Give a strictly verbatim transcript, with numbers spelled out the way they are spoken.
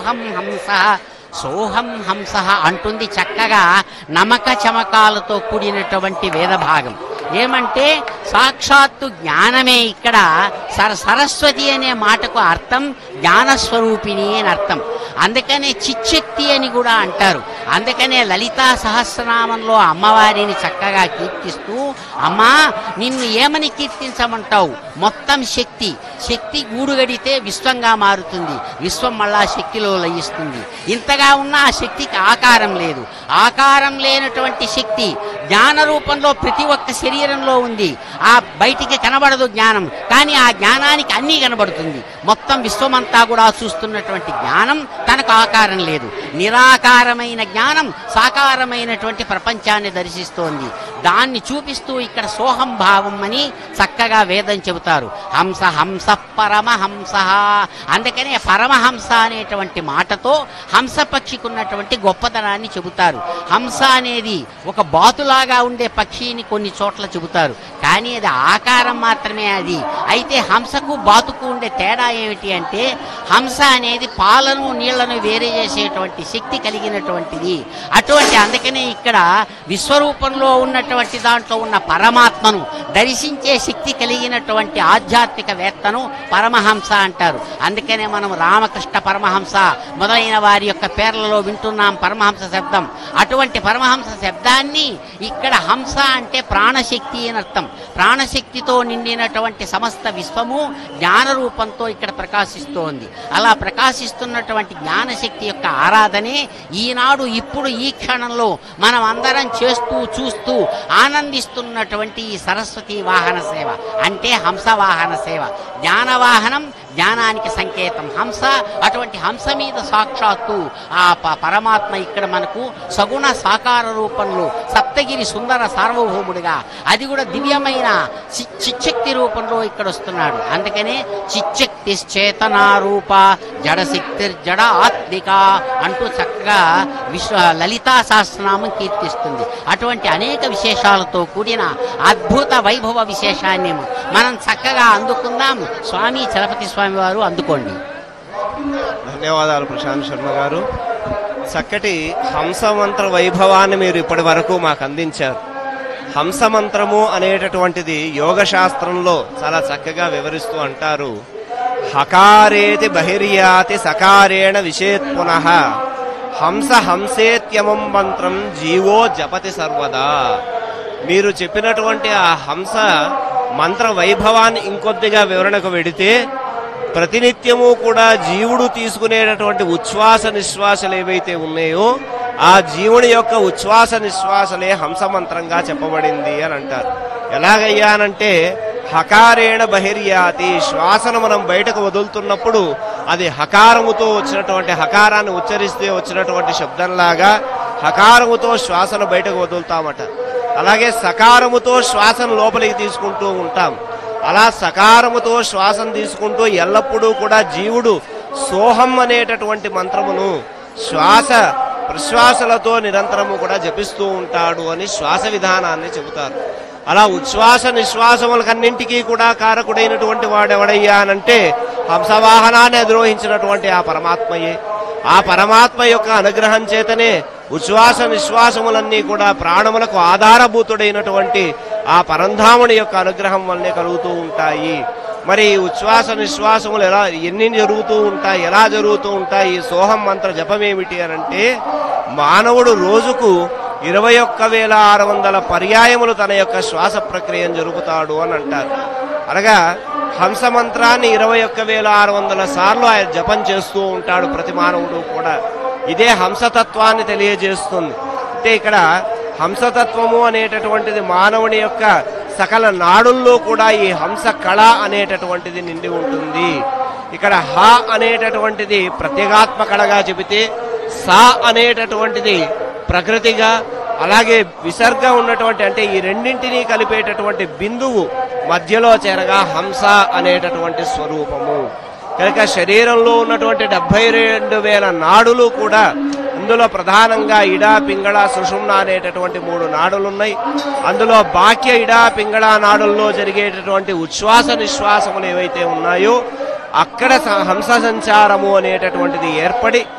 సోహం హంస సోహం హంస అంటుంది చక్కగా నమక చమకాలతో కూడినటువంటి వేదభాగం. ఏమంటే సాక్షాత్తు జ్ఞానమే ఇక్కడ సర సరస్వతి అనే మాటకు అర్థం జ్ఞానస్వరూపిణి అని అర్థం. అందుకనే చిచ్చక్తి అని కూడా అంటారు. అందుకనే లలితా సహస్రనామంలో అమ్మవారిని చక్కగా కీర్తిస్తూ, అమ్మా నిన్ను ఏమని కీర్తించమంటావు? మొత్తం శక్తి. శక్తి గూడుగడితే విశ్వంగా మారుతుంది, విశ్వం మళ్ళా శక్తిలో లయిస్తుంది. ఇంతగా ఉన్న ఆ శక్తికి ఆకారం లేదు. ఆకారం లేనటువంటి శక్తి జ్ఞాన రూపంలో ప్రతి ఒక్క శరీరంలో ఉంది. ఆ బయటికి కనబడదు జ్ఞానం, కానీ ఆ జ్ఞానానికి అన్నీ కనబడుతుంది. మొత్తం విశ్వమంతా కూడా చూస్తున్నటువంటి జ్ఞానం తనకు ఆకారం లేదు. నిరాకారమైన జ్ఞానం సాకారమైనటువంటి ప్రపంచాన్ని దర్శిస్తోంది. దాన్ని చూపిస్తూ ఇక్కడ సోహం భావం అని చక్కగా వేదం చెబుతారు. హంస హంస పరమహంస. అందుకనే పరమహంస అనేటువంటి మాటతో హంస పక్షికి ఉన్నటువంటి గొప్పతనాన్ని చెబుతారు. హంస అనేది ఒక బాతులాగా ఉండే పక్షిని కొన్ని చోట్ల చెబుతారు, కానీ అది ఆకారం మాత్రమే అది. అయితే హంసకు బాతుకు ఉండే తేడా ఏమిటి అంటే, హంస అనేది పాలను నీళ్లను వేరే చేసేటువంటి శక్తి కలిగినటువంటిది. అటువంటి అందుకనే ఇక్కడ విశ్వరూపంలో ఉన్నటువంటి దాంట్లో ఉన్న పరమాత్మను దర్శించే శక్తి కలిగినటువంటి ఆధ్యాత్మికవేత్తను పరమహంస అంటారు. అందుకనే మనం రామకృష్ణ పరమహంస మొదలైన వారి యొక్క పేర్లలో వింటున్నాం పరమహంస శబ్దం. అటువంటి పరమహంస శబ్దాన్ని ఇక్కడ హంస అంటే ప్రాణశక్తి అని అర్థం. ప్రాణశక్తితో నిండినటువంటి సమస్త విశ్వము జ్ఞాన రూపంతో ఇక్కడ ప్రకాశిస్తోంది. అలా ప్రకాశిస్తున్నటువంటి జ్ఞానశక్తి యొక్క ఆరాధనే ఈనాడు ఇప్పుడు ఈ క్షణంలో మనం అందరం చేస్తూ చూస్తూ ఆనందిస్తున్నటువంటి ఈ సరస్వతి వాహన సేవ అంటే హంస వాహన సేవ. జ్ఞానవాహనం జ్ఞానానికి సంకేతం హంస. అటువంటి హంస మీద సాక్షాత్తు ఆ పరమాత్మ ఇక్కడ మనకు సగుణ సాకార రూపంలో సప్తగిరి సుందర సార్వభౌముడిగా, అది కూడా దివ్యమైన చిచ్చక్తి రూపంలో ఇక్కడ వస్తున్నాడు. అందుకనే చిచ్చక్తి చేతనారూప జడశక్తి జడ ఆత్మిక అంటూ చక్కగా విశ్వ లలితా సహస్రనామం కీర్తిస్తుంది. అటువంటి అనేక విశేషాలతో కూడిన అద్భుత వైభవ విశేషాన్ని మనం చక్కగా అందుకుందాం. స్వామి చలపతి స్వామి వారు అందుకోండి. ధన్యవాదాలు ప్రశాంత్ శర్మ గారు. చక్కటి హంసమంత్ర వైభవాన్ని మీరు ఇప్పటి వరకు మాకు అందించారు. హంసమంత్రము అనేటటువంటిది యోగ శాస్త్రంలో చాలా చక్కగా వివరిస్తూ అంటారు, హకారేతి బహిర్యాతి సకారేణ విశేత్ పునః హంస హంసేత్యమం మంత్రం జీవో జపతి సర్వదా. మీరు చెప్పినటువంటి ఆ హంస మంత్ర వైభవాన్ని ఇంకొద్దిగా వివరణకు వెడితే, ప్రతినిత్యము కూడా జీవుడు తీసుకునేటటువంటి ఉచ్ఛ్వాస నిశ్వాసలు ఏవైతే ఉన్నాయో ఆ జీవుని యొక్క ఉచ్ఛ్వాస నిశ్వాసలే హంస మంత్రంగా చెప్పబడింది అని అంటారు. ఎలాగయ్యానంటే హకారేణ బహిర్యాతి, శ్వాసను మనం బయటకు వదులుతున్నప్పుడు అది హకారముతో వచ్చినటువంటి హకారాన్ని ఉచ్చరిస్తే వచ్చినటువంటి శబ్దంలాగా హకారముతో శ్వాసను బయటకు వదులుతామట. అలాగే సకారముతో శ్వాసను లోపలికి తీసుకుంటూ ఉంటాం. అలా సకారముతో శ్వాసను తీసుకుంటూ ఎల్లప్పుడూ కూడా జీవుడు సోహం అనేటటువంటి మంత్రమును శ్వాస ప్రశ్వాసలతో నిరంతరము కూడా జపిస్తూ ఉంటాడు అని శ్వాస విధానాన్ని చెబుతారు. అలా ఉచ్ఛ్వాస నిశ్వాసములకన్నింటికీ కూడా కారకుడైనటువంటి వాడెవడయ్యానంటే హంసవాహనాన్ని అధిరోహించినటువంటి ఆ పరమాత్మయే. ఆ పరమాత్మ యొక్క అనుగ్రహం చేతనే ఉచ్ఛ్వాస నిశ్వాసములన్నీ కూడా ప్రాణములకు ఆధారభూతుడైనటువంటి ఆ పరంధాముని యొక్క అనుగ్రహం వల్లనే కలుగుతూ ఉంటాయి. మరి ఉచ్ఛ్వాస నిశ్వాసములు ఎలా ఎన్ని జరుగుతూ ఉంటాయి, ఎలా జరుగుతూ ఉంటాయి? ఈ సోహం మంత్ర జపం ఏమిటి అనంటే, మానవుడు రోజుకు ఇరవై ఒక్క వేల ఆరు వందల పర్యాయములు తన యొక్క శ్వాస ప్రక్రియను జరుపుతాడు అని అంటారు. అనగా హంస మంత్రాన్ని ఇరవై ఒక్క వేల ఆరు వందల సార్లు ఆయన జపం చేస్తూ ఉంటాడు ప్రతి మానవుడు కూడా. ఇదే హంసతత్వాన్ని తెలియజేస్తుంది. అంటే ఇక్కడ హంసతత్వము అనేటటువంటిది మానవుని యొక్క సకల నాడుల్లో కూడా ఈ హంస కళ అనేటటువంటిది నిండి ఉంటుంది. ఇక్కడ హ అనేటటువంటిది ప్రత్యేగాత్మ కళగా చెబితే, సా అనేటటువంటిది ప్రకృతిగా, అలాగే విసర్గ ఉన్నటువంటి అంటే ఈ రెండింటినీ కలిపేటటువంటి బిందువు మధ్యలో చేరగా హంస అనేటటువంటి స్వరూపము. కనుక శరీరంలో ఉన్నటువంటి డెబ్బై రెండు వేల నాడులు కూడా, అందులో ప్రధానంగా ఇడా పింగళ సుషుమ్న అనేటటువంటి మూడు నాడులున్నాయి. అందులో బాక్య ఇడా పింగళ నాడుల్లో జరిగేటటువంటి ఉచ్ఛ్వాస నిశ్వాసములు ఏవైతే ఉన్నాయో అక్కడ హంస సంచారము అనేటటువంటిది ఏర్పడి